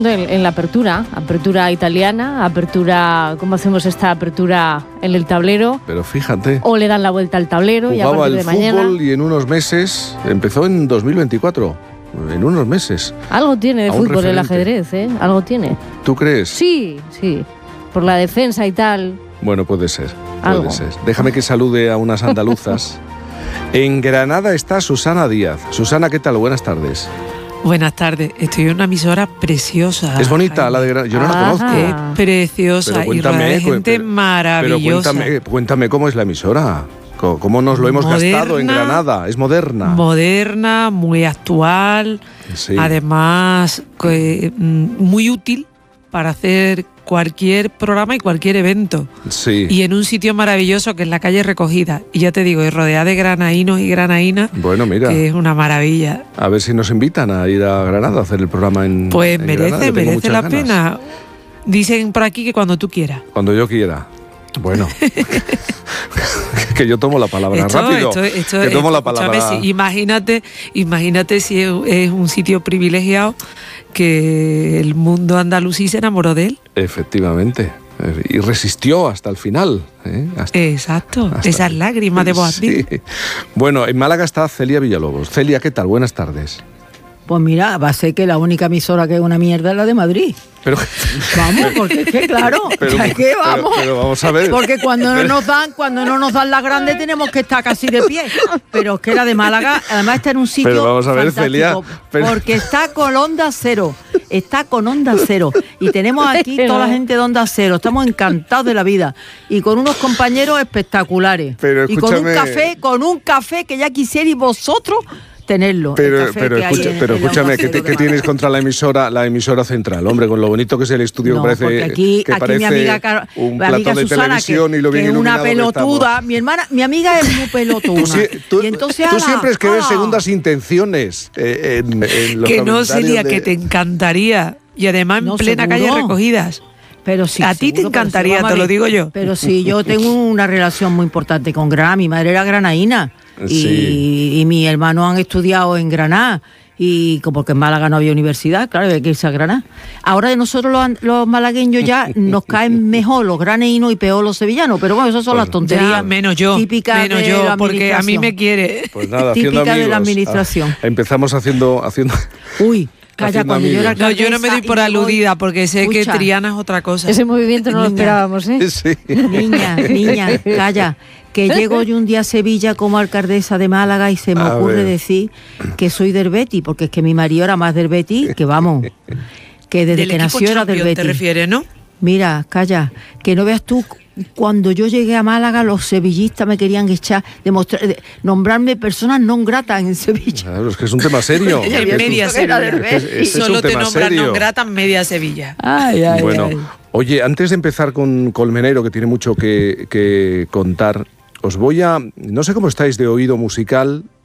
En la apertura italiana, ¿cómo hacemos esta apertura en el tablero? Pero fíjate. O le dan la vuelta al tablero y a jugaba partir de el mañana. fútbol y en unos meses, empezó en 2024, en unos meses. Algo tiene de fútbol el ajedrez, ¿eh? Algo tiene. ¿Tú crees? Sí, por la defensa y tal. Bueno, puede ser. Algo. Déjame que salude a unas andaluzas. En Granada está Susana Díaz. Susana, ¿qué tal? Buenas tardes. Buenas tardes, estoy en una emisora preciosa. Es bonita la de Granada, yo no la conozco. Es preciosa y rodeada de gente maravillosa. Pero cuéntame cómo es la emisora, cómo nos lo hemos gastado en Granada. Es moderna. Moderna, muy actual, sí. Además muy útil para hacer cualquier programa y cualquier evento. Sí. Y en un sitio maravilloso que es la calle Recogida. Y ya te digo, es rodeada de granaínos y granainas. Bueno, mira. Que es una maravilla. A ver si nos invitan a ir a Granada a hacer el programa en Pues en merece Granada, la pena. Dicen por aquí que cuando tú quieras. Cuando yo quiera. Bueno. Que yo tomo la palabra rápido. Que tomo la palabra. Sí, imagínate si es un sitio privilegiado que el mundo andalusí se enamoró de él. Efectivamente. Y resistió hasta el final. Exacto. Esas lágrimas de Boabdil. Sí. Bueno, en Málaga está Celia Villalobos. Celia, ¿qué tal? Buenas tardes. Pues mira, va a ser que la única emisora que es una mierda es la de Madrid. Pero, vamos, porque es que claro, pero vamos a ver. Porque cuando no nos dan las grandes tenemos que estar casi de pie. Pero es que la de Málaga, además está en un sitio pero vamos a ver, Celia, porque está con Onda Cero. Está con Onda Cero. Y tenemos aquí toda la gente de Onda Cero. Estamos encantados de la vida. Y con unos compañeros espectaculares. Pero y con un café que ya quisierais vosotros tenerlo. Pero escúchame, ¿qué tienes contra la emisora central? Hombre, con lo bonito que es el estudio, no, que parece, aquí parece un platón de Susana, televisión y lo bien iluminado. Que es una pelotuda. Mi amiga es muy pelotuda. Tú entonces, siempre es que ves segundas intenciones en los que no sería que te encantaría. Y además en plena calle Recogidas. Pero sí, a ti te encantaría, te lo digo yo. Pero sí, yo tengo una relación muy importante con Granada. Mi madre era granaína y mi hermano han estudiado en Granada. Y porque en Málaga no había universidad, claro, hay que irse a Granada. Ahora de nosotros los malagueños ya nos caen mejor los granadinos y peor los sevillanos, pero bueno, esas son las tonterías menos yo, porque a mí me quiere. Pues nada, típica de la administración. Empezamos haciendo. Uy. Calla, cuando yo era yo no me doy por aludida porque sé que Triana es otra cosa. Ese movimiento no lo esperábamos, ¿eh? Sí. Niña, calla. Que llego yo un día a Sevilla como alcaldesa de Málaga y se me ocurre decir que soy del Betis, porque es que mi marido era más del Betis, que vamos, que desde que nació era del Betis. ¿Te refieres, no? Mira, calla, que no veas tú, cuando yo llegué a Málaga los sevillistas me querían nombrarme personas non gratas en Sevilla. Claro, es que es un tema serio. En media Sevilla. Solo te nombran non gratas media Sevilla. Bueno, oye, antes de empezar con Colmenero, que tiene mucho que contar, os voy a... No sé cómo estáis de oído musical,